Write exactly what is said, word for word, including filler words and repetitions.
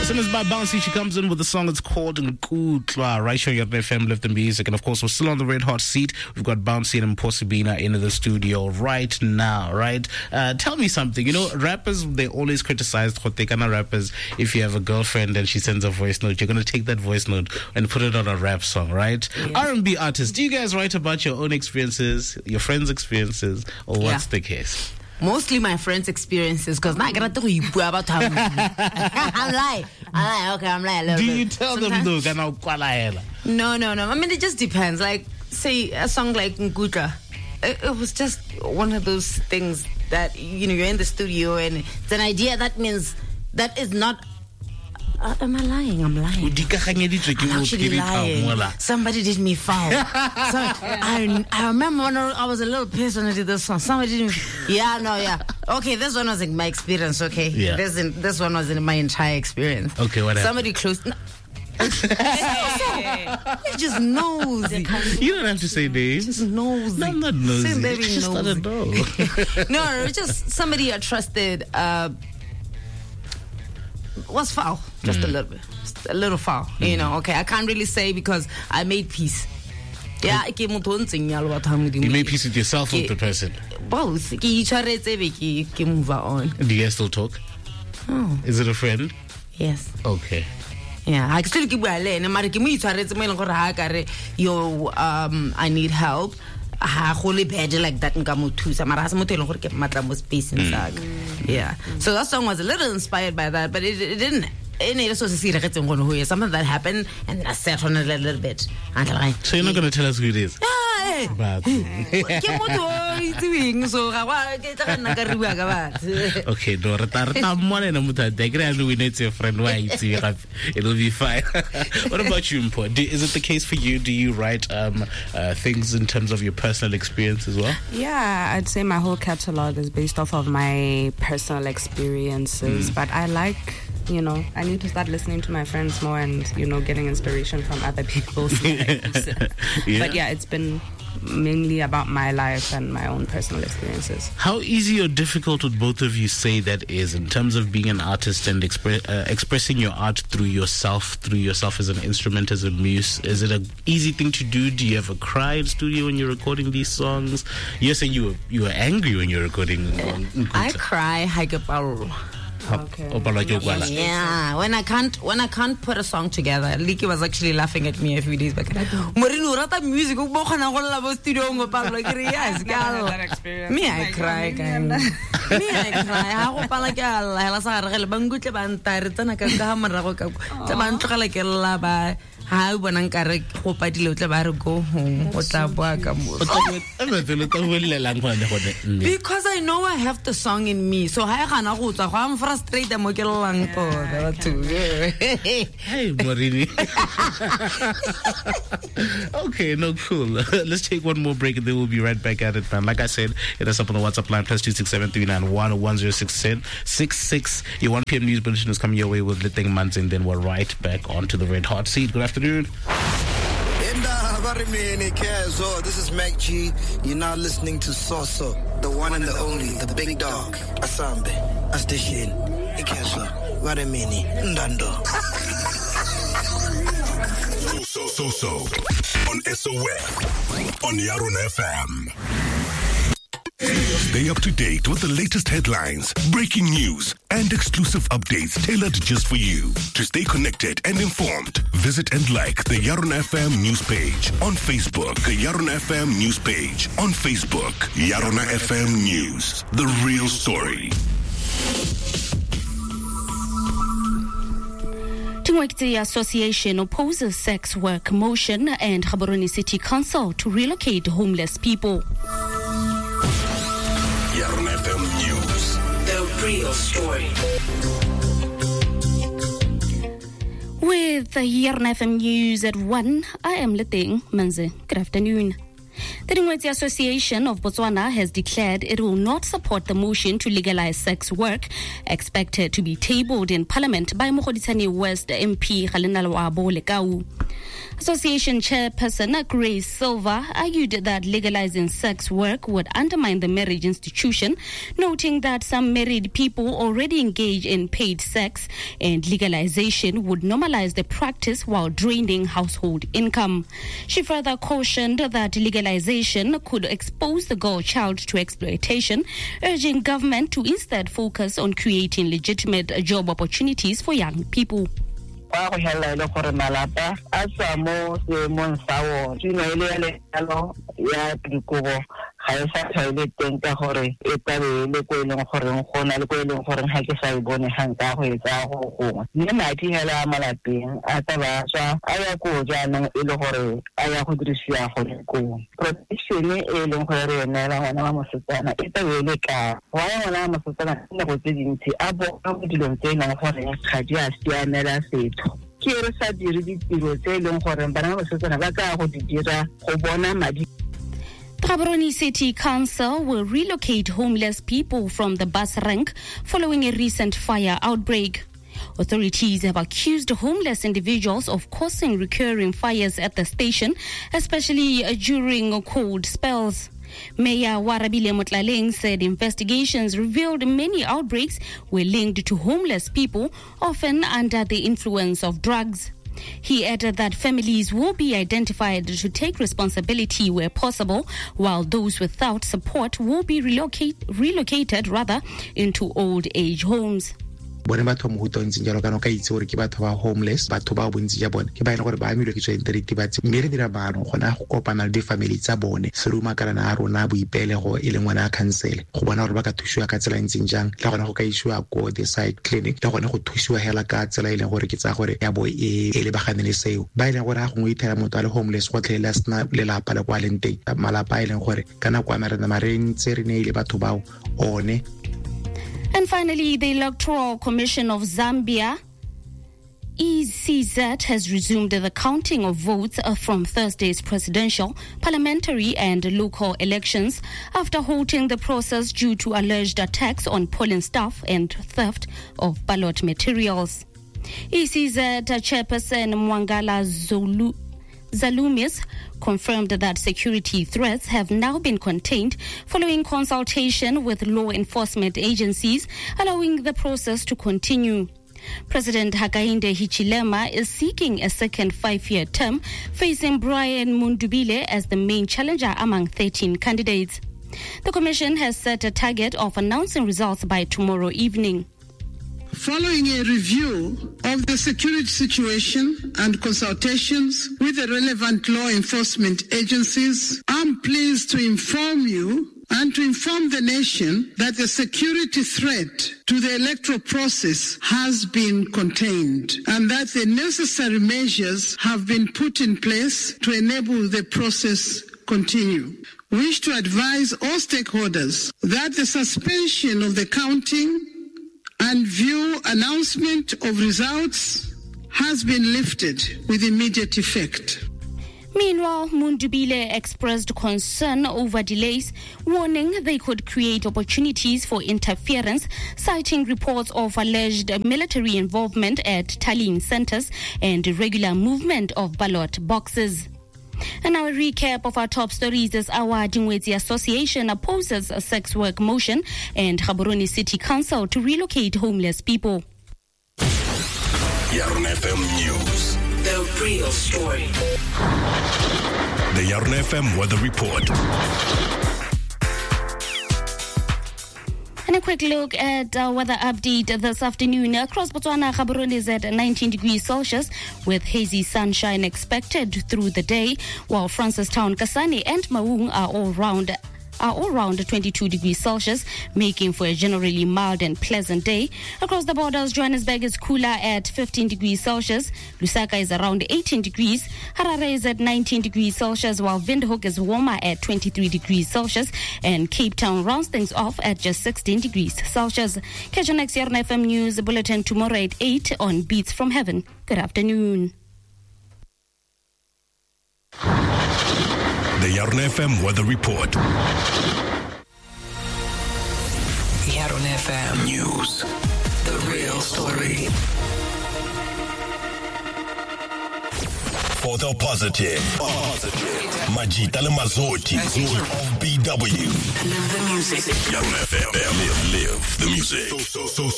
As soon as by Bouncy, she comes in with a song. It's called Nkutla. Right here on F M, Lift the Music. And of course, we're still on the red hot seat. We've got Bouncy and Mposibina in the studio right now, right? Uh, tell me something. You know, rappers, they always criticized Khotekana rappers. If you have a girlfriend and she sends a voice note, you're going to take that voice note and put it on a rap song, right? Yeah. R and B artists, do you guys write about your own experiences, your friends' experiences, or what's yeah. the case? Mostly my friends' experiences, because not gonna talk about how I'm lying. I'm like, okay, I'm lying a little Do bit. you tell Sometimes, them though? No, no, no. I mean, it just depends. Like, say a song like Nkutla, it, it was just one of those things that, you know, you're in the studio and it's an idea that means that is not. Uh, am I lying? I'm lying. I'm actually lying. Somebody did me foul. So, I, I remember when I was a little pissed when I did this song. Somebody did me. Yeah, no, yeah. Okay, this one wasn't my experience, okay? Yeah. This, in, this one wasn't my entire experience. Okay, what happened? Somebody close. No. He just knows. You don't have to say names. Just knows. No, I'm not nosy. Say baby just nosy. I don't know. No, no, just somebody I trusted. Uh, was foul, just mm. a little bit, just a little foul, mm. you know. Okay, I can't really say because I made peace. Yeah, I came You made peace with yourself or with the person? Both. Move on. Do you guys still talk? Oh. Is it a friend? Yes. Okay. Yeah, I still keep yo, um, I need help. Ha holy bad like that nka mo thusa mara sa motho e leng gore ke matla mo space insaka. Yeah, so that song was a little inspired by that, but it, it didn't any so something that happened and then I sat on it a little bit. So you're not going to tell us who it is? Yeah. But so okay, no, we need your friend. Why it'll be fine. What about you, Mpo? Is it the case for you? Do you write um, uh, things in terms of your personal experience as well? Yeah, I'd say my whole catalog is based off of my personal experiences, mm. but I like, you know, I need to start listening to my friends more and, you know, getting inspiration from other people's lives. Yeah. But yeah, it's been mainly about my life and my own personal experiences. How easy or difficult would both of you say that is in terms of being an artist and expre- uh, expressing your art through yourself, through yourself as an instrument, as a muse? Is it an easy thing to do? Do you ever cry in studio when you're recording these songs? You're saying you were, you were angry when you're recording. Uh, I cry, Haigaparo. Okay. Yeah, when I can't when I can't put a song together, Liki was actually laughing at me a few days back. Morino rata music go khona go la studio ngo pablo ke yes gal. Me I cry guys. Me I cry. Ha go pala ke alla la sa re le bangutle ba ntare tsana ka ka mara go ka tsa ba ntlogela ke la ba ha bona nkare go padile o tla ba re go home o tla bua ka mo. Because I know I have the song in me, so ha gana go tswa go am frustrated mo ke lang to that too. Hey Morini. Okay, no, cool. Let's take one more break and then we'll be right back at it, man. Like I said, hit us up on the WhatsApp line plus two six seven three nine one one zero six six six. Your one p.m. news bulletin is coming your way with Litting Manzi, and then we're right back onto the red hot seat. Good afternoon. This is Mac G. You're now listening to Soso, the one and the only, the big dog. Asambe, Astishin, Ikeso, Varimini, Ndando. So, so, so, on S O F, on Yarun F M. Stay up to date with the latest headlines, breaking news, and exclusive updates tailored just for you. To stay connected and informed, visit and like the Yarun F M news page on Facebook. The Yarun F M news page on Facebook. Yarun F M News, the real story. Tingwekti Association opposes sex work motion and Gaborone City Council to relocate homeless people. Yarun F M News, the real story. With the Yarun F M News at one, I am Litting Manzi. Good afternoon. The Tingwetsi Association of Botswana has declared it will not support the motion to legalize sex work, expected to be tabled in Parliament by Mogoditsane West M P Galenalo Abo Lekau. Association chairperson Grace Silva argued that legalizing sex work would undermine the marriage institution, noting that some married people already engage in paid sex and legalization would normalize the practice while draining household income. She further cautioned that legalization could expose the girl child to exploitation, urging government to instead focus on creating legitimate job opportunities for young people. Ba go hela ile gore malapa a tsa mo seemong sa o tsino ile le alo ya dikobo ga e sa tlhaile teng ka gore e tabe le ko ileng gore go na le ko ileng gore ga ke sa ibone hang ka go etsa go gongwe mme madi hela a malapeng a tsa ba tswa a ya go jaanong e le gore a ya go dirisiwa go go protection e leng gore re nela ngwana wa mosetsana e tabe le ka wa ngwana wa mosetsana nne go tse dintsi a bo a mo dilong tse nang gore ga di a siamela setho ke re sa dire ditiro tse leng gore bana ba mosetsana ba ka go di dira go bona madi. Gaborone City Council will relocate homeless people from the bus rank following a recent fire outbreak. Authorities have accused homeless individuals of causing recurring fires at the station, especially during cold spells. Mayor Warabile Motlaleng said investigations revealed many outbreaks were linked to homeless people, often under the influence of drugs. He added that families will be identified to take responsibility where possible, while those without support will be relocate, relocated rather into old age homes. Bone batho mo go ntse jalo kana ka itse gore ke batho ba homeless batho ba bontsi ja bone ke ba ene gore ba amilwe ke tswe interactive mme re dira bano gona go kopana le di-family tsa bone se re umakana a rona boipelego e leng ngwana a cancel go bona gore ba ka thusiwa ka tsela ntseng jang le gona go ka isiwa ko the side clinic le gona go thusiwa hela ka tsela e leng gore ke tsa gore ya bo e e le bagane le seo ba ile gore a go itela motho a le homeless go tlhela sna le lapa le kwa lenteng malapa e leng gore kana kwa marena marentse re ne ile batho bao one. And finally, the Electoral Commission of Zambia, E C Z, has resumed the counting of votes from Thursday's presidential, parliamentary and local elections after halting the process due to alleged attacks on polling staff and theft of ballot materials. E C Z chairperson Mwangala Zulu Zalumis confirmed that security threats have now been contained following consultation with law enforcement agencies, allowing the process to continue. President Hakainde Hichilema is seeking a second five-year term, facing Brian Mundubile as the main challenger among thirteen candidates. The commission has set a target of announcing results by tomorrow evening. Following a review of the security situation and consultations with the relevant law enforcement agencies, I'm pleased to inform you and to inform the nation that the security threat to the electoral process has been contained and that the necessary measures have been put in place to enable the process continue. We wish to advise all stakeholders that the suspension of the counting and view announcement of results has been lifted with immediate effect. Meanwhile, Mundubile expressed concern over delays, warning they could create opportunities for interference, citing reports of alleged military involvement at tallying centers and irregular movement of ballot boxes. And now a recap of our top stories this hour. Dingwetsi Association opposes a sex work motion and Gaborone City Council to relocate homeless people. Yarn F M News. The real story. The Yarn F M Weather Report. And a quick look at our weather update this afternoon. Across Botswana, Gaborone is at nineteen degrees Celsius with hazy sunshine expected through the day, while Francistown, Kasane and Maung are all round are all around twenty-two degrees Celsius, making for a generally mild and pleasant day. Across the borders, Johannesburg is cooler at fifteen degrees Celsius. Lusaka is around eighteen degrees. Harare is at nineteen degrees Celsius, while Windhoek is warmer at twenty-three degrees Celsius. And Cape Town rounds things off at just sixteen degrees Celsius. Catch your next Yarn F M News Bulletin tomorrow at eight on Beats from Heaven. Good afternoon. The Yarn F M Weather Report. Yarn F M News. The real story. for the positive. Positive. Majita le Mazoti of B W. Live the music. Yaron F M. Live, live the music. So, so, so.